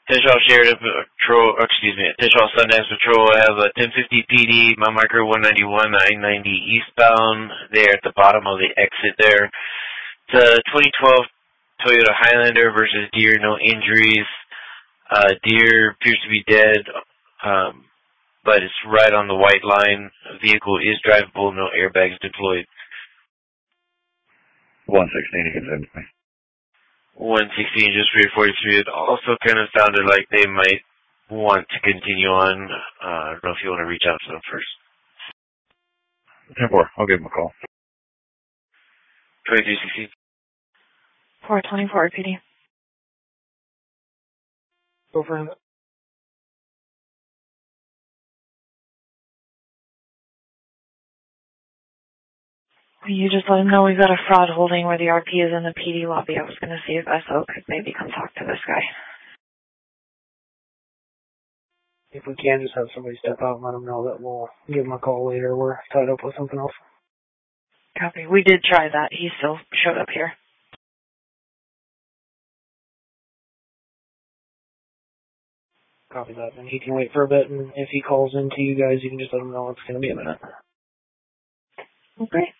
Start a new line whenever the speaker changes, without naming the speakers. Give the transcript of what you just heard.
Tinshaw Sheriff Patrol, Tinshaw Sundance Patrol. I have a 1050 PD, my micro 191, 990 eastbound. There at the bottom of the exit there. It's a 2012 Toyota Highlander versus Deer, no injuries. Deer appears to be dead, but it's right on the white line. The vehicle is drivable, no airbags deployed.
116, you can send me.
116, just for your 43. It also kind of sounded like they might want to continue on. I don't know if you want to reach out to them first.
10-4, I'll give them a call.
2316.
424 PD.
Go for it.
You just let him know we've got a fraud holding where the RP is in the PD lobby. I was going to see if SO could maybe come talk to this guy.
If we can, just have somebody step out and let them know that we'll give them a call later. We're tied up with something else.
Copy. We did try that. He still showed up here.
Copy that. And he can wait for a bit, and if he calls in to you guys, you can just let him know it's going to be a minute.
Okay.